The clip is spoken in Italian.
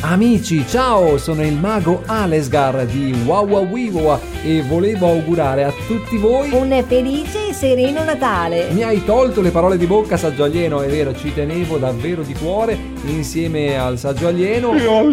Amici, ciao, sono il mago Alesgar di Wawawiwa e volevo augurare a tutti voi un felice e sereno Natale. Mi hai tolto le parole di bocca, saggio alieno, è vero, ci tenevo davvero di cuore insieme al saggio alieno.